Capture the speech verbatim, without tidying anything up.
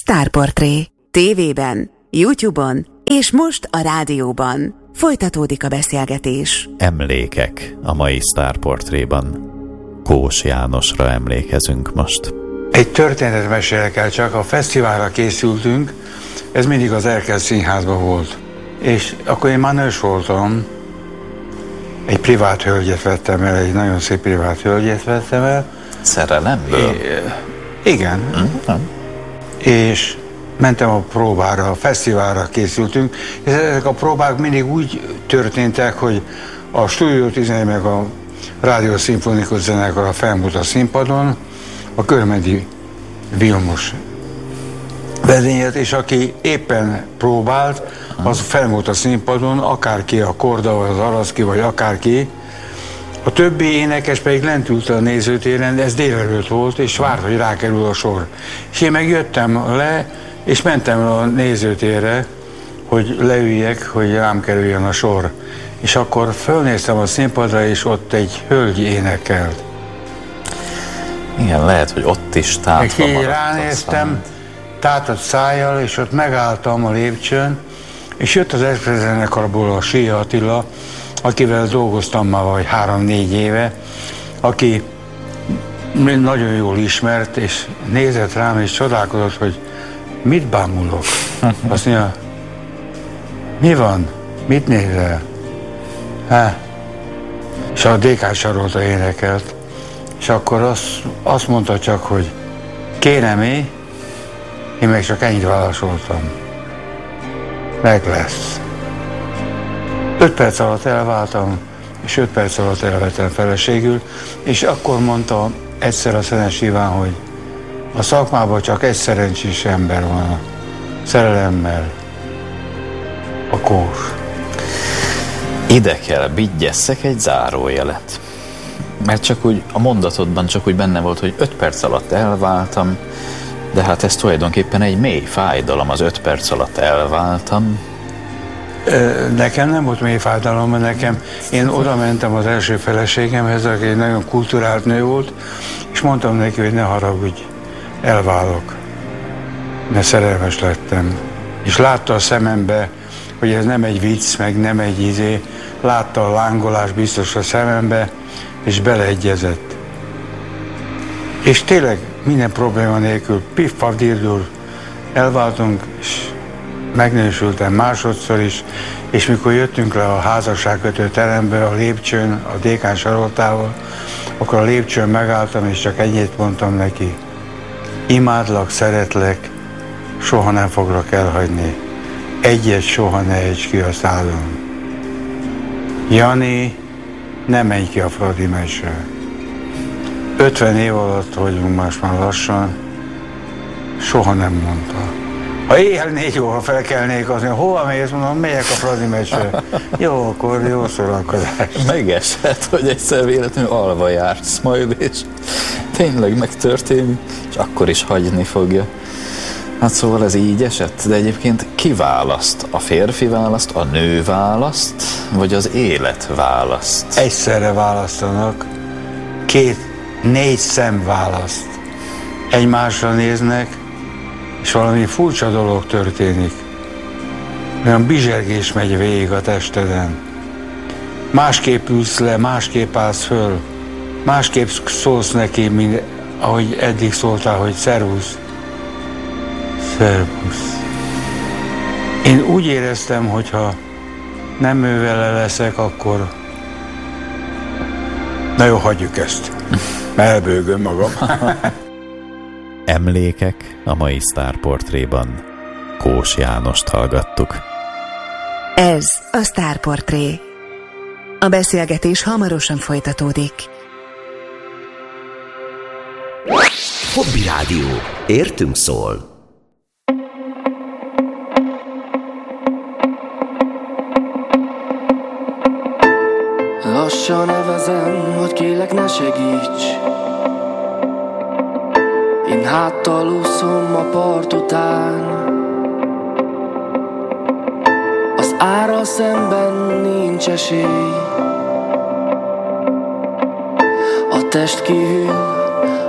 Sztárportré. tévében, YouTube-on és most a rádióban. Folytatódik a beszélgetés. Emlékek a mai Sztárportréban. Kós Jánosra emlékezünk most. Egy történetet mesélek el csak, a fesztiválra készültünk, ez mindig az Erkel Színházban volt. És akkor én már nős voltam, egy privát hölgyet vettem el, egy nagyon szép privát hölgyet vettem el. Szerelemből? I- igen. Mm-hmm. És mentem a próbára, a fesztiválra készültünk, és ezek a próbák mindig úgy történtek, hogy a Stúdió tizenegy meg a Rádió Szimfonikus Zenekar felmúlt a színpadon, a Körmedi Vilmos vezényelt, és aki éppen próbált, az felmúlt a színpadon, akárki, a Korda, vagy az Araszki, vagy akárki. A többi énekes pedig lent ült a nézőtéren, ez délelőtt volt, és várt, hogy rákerül a sor. És én meg jöttem le, és mentem a nézőtérre, hogy leüljek, hogy rám kerüljön a sor. És akkor fölnéztem a színpadra, és ott egy hölgy énekelt. Igen, lehet, hogy ott is tátva maradt. Így ránéztem, tátott szájjal, és ott megálltam a lépcsőn, és jött az Express zenekarból a Sia Attila, akivel dolgoztam már vagy három-négy éve, aki nagyon jól ismert, és nézett rám, és csodálkozott, hogy mit bámulok. Azt mondja, mi van? Mit nézel? Há? És a dé ká Sarolta énekelt, és akkor azt, azt mondta csak, hogy kérem én, én meg csak ennyit válaszoltam. Meg lesz. Öt perc alatt elváltam, és öt perc alatt elvettem feleségül, és akkor mondta egyszer a Szenes Iván, hogy a szakmában csak egy szerencsés ember van a szerelemmel, a Kós. Ide kell vigyesszek egy zárójelet. Mert csak úgy a mondatodban csak úgy benne volt, hogy öt perc alatt elváltam, de hát ez tulajdonképpen egy mély fájdalom, az öt perc alatt elváltam. Nekem nem volt mély fájdalom, mert nekem, én oda mentem az első feleségemhez, aki egy nagyon kulturált nő volt, és mondtam neki, hogy ne haragudj, elválok, mert szerelmes lettem. És látta a szemembe, hogy ez nem egy vicc, meg nem egy izé, látta a lángolás biztos a szemembe, és beleegyezett. És tényleg minden probléma nélkül, piff-paff dirdur, elváltunk, és megnősültem másodszor is, és mikor jöttünk le a házasságkötő terembe a lépcsőn, a dé ká Saroltával, akkor a lépcsőn megálltam, és csak ennyit mondtam neki. Imádlak, szeretlek, soha nem foglak elhagyni. Egyet soha ne ejts ki a szádon. Jani, ne menj ki a Fradi meccsre. ötven év alatt vagyunk most már lassan, soha nem mondta. Ha éjjel négy óra felkelnék, azt mondja, hova mész? Mondom, megyek a Fradi meccsre. Jó, akkor jó szórakozás. Megesett, hogy egyszer véletlenül alva jársz majd, és tényleg megtörténik, és akkor is hagyni fogja. Hát szóval ez így esett, de egyébként ki választ? A férfi választ, a nő választ, vagy az élet választ? Egyszerre választanak, két, négy szem választ. Egymásra néznek, és valami furcsa dolog történik. Olyan bizsergés megy végig a testeden. Másképp ülsz le, másképp állsz föl, másképp szólsz neki, mint ahogy eddig szóltál, hogy szervusz. Szervusz. Én úgy éreztem, hogyha nem ő vele leszek, akkor na jó, hagyjuk ezt, mert elbőgöm magam. Emlékek a mai Sztárportréban. Kós Jánost hallgattuk. Ez a Sztárportré. A beszélgetés hamarosan folytatódik. Hobby Rádió. Értünk szól. Lassan evezem, hogy kélek ne segíts. Én háttal úszom a part után. Az árral szemben nincs esély. A test kihűl,